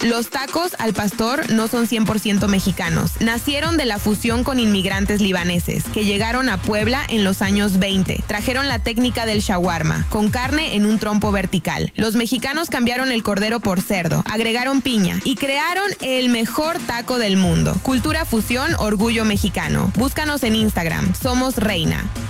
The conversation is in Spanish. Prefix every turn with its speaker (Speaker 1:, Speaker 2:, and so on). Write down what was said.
Speaker 1: Los tacos al pastor no son 100% mexicanos. Nacieron de la fusión con inmigrantes libaneses que llegaron a Puebla en los años 20. Trajeron la técnica del shawarma, con carne en un trompo vertical. Los mexicanos cambiaron el cordero por cerdo, agregaron piña y crearon el mejor taco del mundo. Cultura fusión, orgullo mexicano. Búscanos en Instagram. Somos Reina.